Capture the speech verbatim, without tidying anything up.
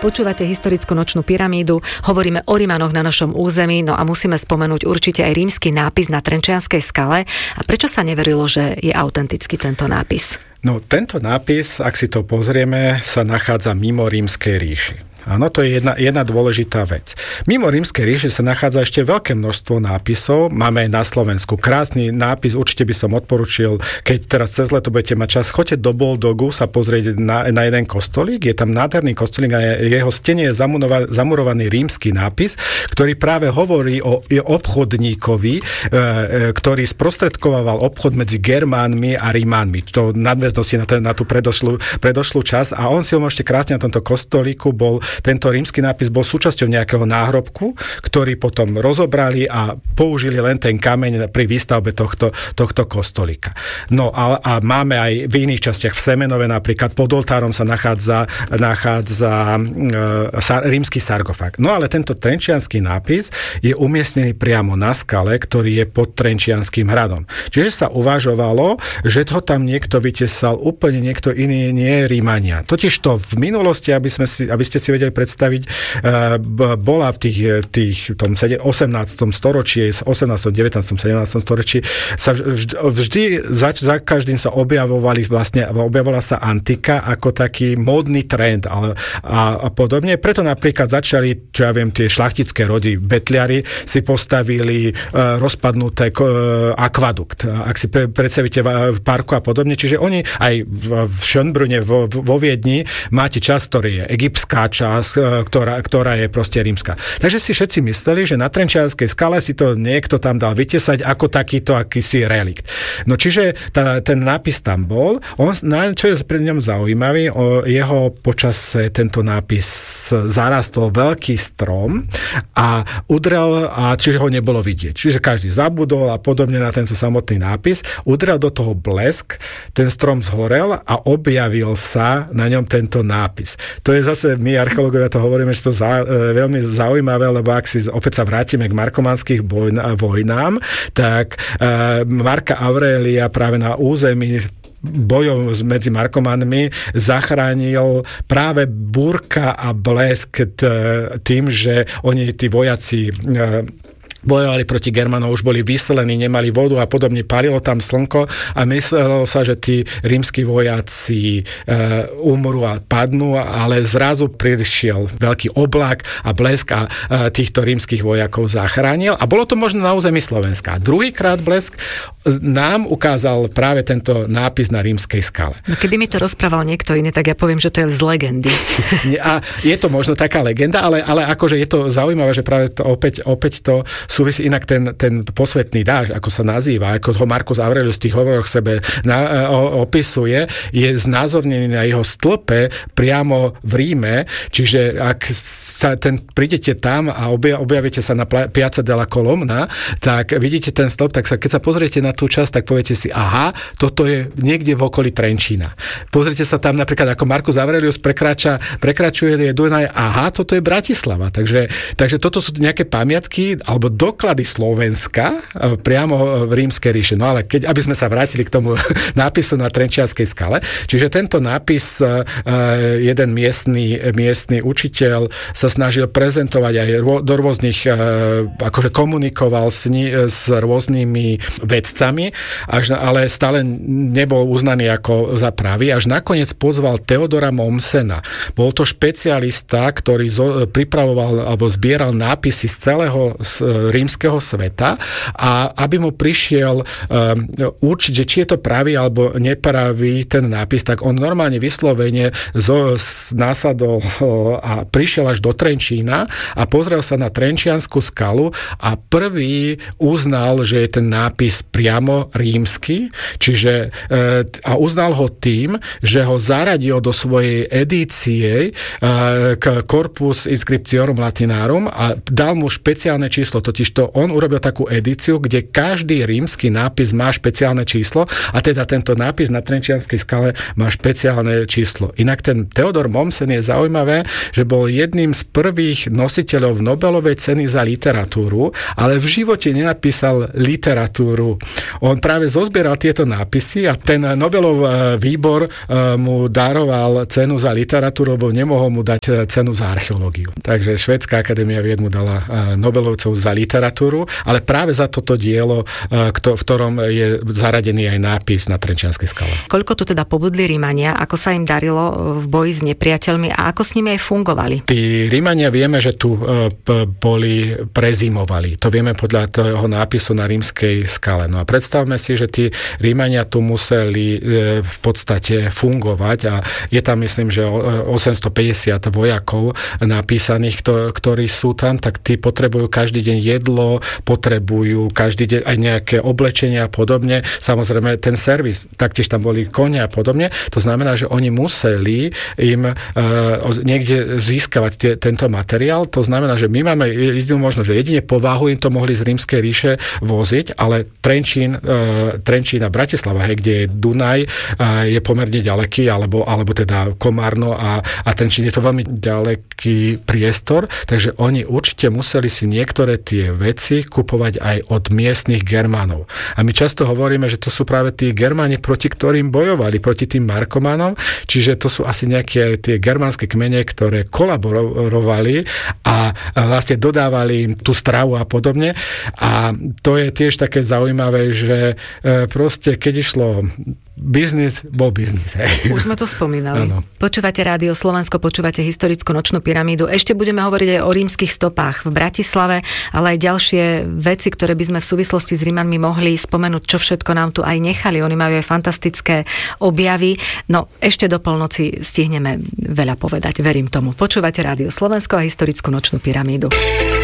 Počúvate historickú nočnú pyramídu, hovoríme o Rimanoch na našom území, no a musíme spomenúť určite aj rímsky nápis na Trenčianskej skale. A prečo sa neverilo, že je autentický tento nápis? No, tento nápis, ak si to pozrieme, sa nachádza mimo Rímskej ríši. Áno, to je jedna, jedna dôležitá vec. Mimo Rímskej ríše sa nachádza ešte veľké množstvo nápisov. Máme aj na Slovensku krásny nápis, určite by som odporučil, keď teraz cez leto budete mať čas, choďte do Boldogu sa pozrieť na, na jeden kostolík. Je tam nádherný kostolík a jeho stene je zamurova, zamurovaný rímsky nápis, ktorý práve hovorí o obchodníkovi, e, ktorý sprostredkovával obchod medzi Germánmi a Rímanmi. To nadväznosti na, ten, na tú predošlú, predošlú čas a on si ho môžete krásne na tomto kostolíku bol. Tento rímsky nápis bol súčasťou nejakého náhrobku, ktorý potom rozobrali a použili len ten kameň pri výstavbe tohto, tohto kostolíka. No a, a máme aj v iných častiach, v Semenove napríklad, pod oltárom sa nachádza, nachádza e, sar, rímsky sarkofág. No ale tento trenčiansky nápis je umiestnený priamo na skale, ktorý je pod Trenčianskym hradom. Čiže sa uvažovalo, že to tam niekto vytesal, úplne niekto iný, nie Rímania. Totiž to v minulosti, aby, sme si, aby ste si vedeli predstaviť, bola v tých, tých tom osemnástom storočí, osemnástom, devätnástom, sedemnástom storočí sa vždy, za, za každým sa objavovali vlastne, objavovala sa antika ako taký módny trend ale, a, a podobne. Preto napríklad začali, čo ja viem, tie šlachtické rody, betliari si postavili uh, rozpadnuté uh, akvadukt. Ak si pre, predstavíte v parku a podobne. Čiže oni aj v Schönbrunne, vo, vo Viedni máte časť, ktorý je egyptská časť, Ktorá, ktorá je proste rímska. Takže si všetci mysleli, že na Trenčianskej skale si to niekto tam dal vytesať ako takýto akýsi relikt. No čiže tá, ten nápis tam bol. On, čo je pri ňom zaujímavý, o jeho počase tento nápis zarastol veľký strom a udrel, a čiže ho nebolo vidieť. Čiže každý zabudol a podobne na tento samotný nápis. Udrel do toho blesk, ten strom zhorel a objavil sa na ňom tento nápis. To je zase my archeológovia to hovoríme, že to za, e, veľmi zaujímavé, lebo ak si opäť sa vrátime k markomanských vojnám, tak e, Marka Aurelia práve na území bojov medzi Markomanmi zachránil práve búrka a blesk tým, že oni, tí vojaci, bojovali proti Germanov, už boli vyselení, nemali vodu a podobne, palilo tam slnko a myslelo sa, že tí rímski vojaci e, umrú a padnú, ale zrazu prišiel veľký oblak a blesk a e, týchto rímskych vojakov zachránil a bolo to možno na území Slovenska. Druhýkrát blesk nám ukázal práve tento nápis na rímskej skale. No keby mi to rozprával niekto iný, tak ja poviem, že to je z legendy. A je to možno taká legenda, ale, ale akože je to zaujímavé, že práve to opäť, opäť to súvisí inak ten, ten posvetný dážď, ako sa nazýva, ako ho Marcus Aurelius v tých hovoroch sebe na, o, opisuje, je znázornený na jeho stĺpe priamo v Ríme, čiže ak sa ten, prídete tam a objavíte sa na Piazza della Colonna, tak vidíte ten stĺp, tak sa, keď sa pozriete na tú časť, tak poviete si, aha, toto je niekde v okolí Trenčína. Pozrite sa tam napríklad, ako Marcus Aurelius prekrača, prekračuje Dunaj, aha, toto je Bratislava. Takže, takže toto sú nejaké pamiatky, alebo doklady Slovenska priamo v Rímskej ríši. No ale keď, aby sme sa vrátili k tomu nápisu na Trenčianskej skale, čiže tento nápis jeden miestny, miestny učiteľ sa snažil prezentovať aj do rôznych, akože komunikoval s, ni, s rôznymi vedcami, až, ale stále nebol uznaný ako za pravý, až nakoniec pozval Teodora Mommsena. Bol to špecialista, ktorý zo, pripravoval alebo zbieral nápisy z celého z rímskeho sveta a aby mu prišiel um, určiť, že či je to pravý alebo nepravý ten nápis, tak on normálne vyslovene zo, násadol a prišiel až do Trenčína a pozrel sa na Trenčiansku skalu a prvý uznal, že je ten nápis priamo rímsky, čiže e, a uznal ho tým, že ho zaradil do svojej edície e, k Corpus Inscriptiorum Latinarum a dal mu špeciálne číslo. To totižto on urobil takú edíciu, kde každý rímsky nápis má špeciálne číslo a teda tento nápis na Trenčianskej skale má špeciálne číslo. Inak ten Theodor Mommsen je zaujímavé, že bol jedným z prvých nositeľov Nobelovej ceny za literatúru, ale v živote nenapísal literatúru. On práve zozbieral tieto nápisy a ten Nobelov výbor mu daroval cenu za literatúru, lebo nemohol mu dať cenu za archeológiu. Takže Švédska akadémia vied mu dala Nobelovcov za literatúru, ale práve za toto dielo, v ktorom je zaradený aj nápis na Trenčianskej skale. Koľko tu teda pobudli Rimania, ako sa im darilo v boji s nepriateľmi a ako s nimi aj fungovali? Tí Rimania vieme, že tu boli, prezimovali. To vieme podľa toho nápisu na Rímskej skale. No a predstavme si, že tí Rímania tu museli v podstate fungovať a je tam, myslím, že osemstopäťdesiat vojakov napísaných, ktorí sú tam, tak tí potrebujú každý deň jedlo, potrebujú každý deň aj nejaké oblečenia a podobne. Samozrejme, ten servis, taktiež tam boli kone a podobne. To znamená, že oni museli im uh, niekde získavať tie, tento materiál. To znamená, že my máme jedinú možnosť, že jedine povahu im to mohli z Rímskej ríše voziť, ale Trenčín, uh, Trenčín a Bratislava, hej, kde je Dunaj, uh, je pomerne ďaleký, alebo, alebo teda Komárno a, a Trenčín je to veľmi ďaleký priestor, takže oni určite museli si niektoré tie veci kupovať aj od miestnych Germánov. A my často hovoríme, že to sú práve tí Germáni, proti ktorým bojovali, proti tým Markomanom, čiže to sú asi nejaké tie germánske kmene, ktoré kolaborovali a vlastne dodávali im tú stravu a podobne. A to je tiež také zaujímavé, že proste keď išlo biznis, bol biznis. Hej. Už sme to spomínali. Ano. Počúvate Rádio Slovensko, počúvate historickú nočnú pyramídu. Ešte budeme hovoriť aj o rímskych stopách v Bratislave, ale aj ďalšie veci, ktoré by sme v súvislosti s Rímanmi mohli spomenúť, čo všetko nám tu aj nechali. Oni majú aj fantastické objavy. No, ešte do polnoci stihneme veľa povedať, verím tomu. Počúvate Rádio Slovensko a historickú nočnú pyramídu.